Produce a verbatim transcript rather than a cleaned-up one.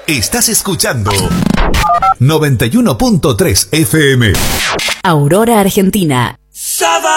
Estás escuchando noventa y uno punto tres F M. Aurora, Argentina. Saba